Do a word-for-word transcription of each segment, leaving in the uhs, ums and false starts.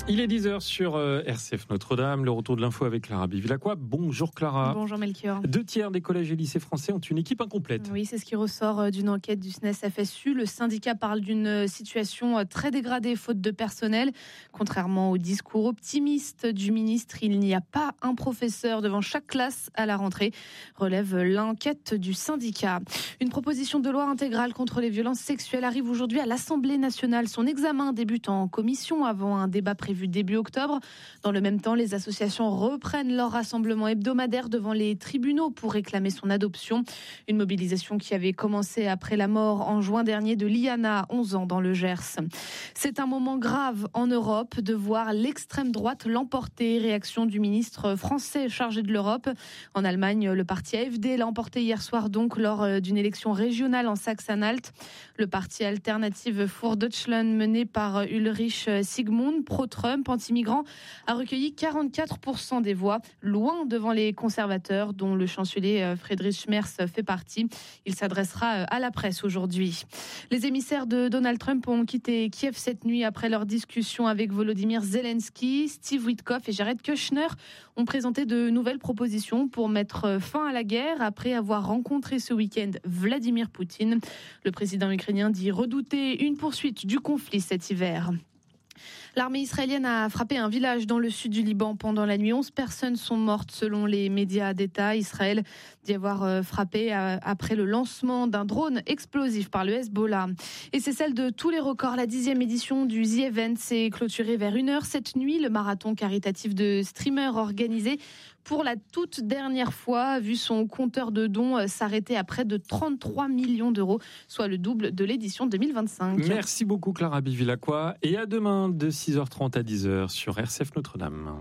Il est dix heures sur R C F Notre-Dame, le retour de l'info avec Clara Bevilacqua. Bonjour Clara. Bonjour Melchior. Deux tiers des collèges et lycées français ont une équipe incomplète. Oui, c'est ce qui ressort d'une enquête du S N E S F S U. Le syndicat parle d'une situation très dégradée faute de personnel. Contrairement au discours optimiste du ministre, il n'y a pas un professeur devant chaque classe à la rentrée, relève l'enquête du syndicat. Une proposition de loi intégrale contre les violences sexuelles arrive aujourd'hui à l'Assemblée nationale. Son examen débute en commission avant un débat prévu vu début octobre. Dans le même temps, les associations reprennent leur rassemblement hebdomadaire devant les tribunaux pour réclamer son adoption. Une mobilisation qui avait commencé après la mort en juin dernier de Liana, onze ans, dans le Gers. C'est un moment grave en Europe de voir l'extrême droite l'emporter. Réaction du ministre français chargé de l'Europe. En Allemagne, le parti A F D l'a emporté hier soir donc lors d'une élection régionale en Saxe-Anhalt. Le parti Alternative für Deutschland mené par Ulrich Sigmund, pro-Trump, anti-migrant, a recueilli quarante-quatre pour cent des voix, loin devant les conservateurs, dont le chancelier Friedrich Merz fait partie. Il s'adressera à la presse aujourd'hui. Les émissaires de Donald Trump ont quitté Kiev cette nuit après leur discussion avec Volodymyr Zelensky. Steve Witkoff et Jared Kushner ont présenté de nouvelles propositions pour mettre fin à la guerre après avoir rencontré ce week-end Vladimir Poutine. Le président ukrainien dit redouter une poursuite du conflit cet hiver. L'armée israélienne a frappé un village dans le sud du Liban pendant la nuit. onze personnes sont mortes selon les médias d'État. Israël dit avoir frappé après le lancement d'un drone explosif par le Hezbollah. Et c'est celle de tous les records. La dixième édition du The Event s'est clôturée vers une heure cette nuit. Le marathon caritatif de streamers organisé pour la toute dernière fois a vu son compteur de dons s'arrêter à près de trente-trois millions d'euros, soit le double de l'édition deux mille vingt-cinq. Merci beaucoup Clara Bevilacqua et à demain de six heures trente à dix heures sur R C F Notre-Dame.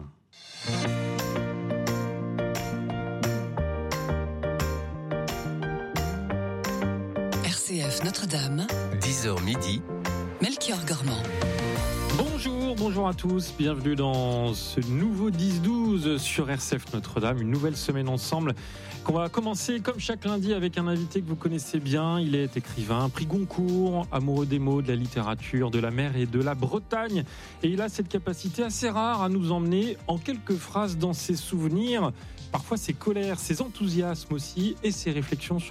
R C F Notre-Dame, dix heures midi, Melchior Gormand. Bonjour, bonjour à tous, bienvenue dans ce nouveau dix douze sur R C F Notre-Dame, une nouvelle semaine ensemble qu'on va commencer comme chaque lundi avec un invité que vous connaissez bien. Il est écrivain, prix Goncourt, amoureux des mots, de la littérature, de la mer et de la Bretagne, et il a cette capacité assez rare à nous emmener en quelques phrases dans ses souvenirs, parfois ses colères, ses enthousiasmes aussi et ses réflexions sur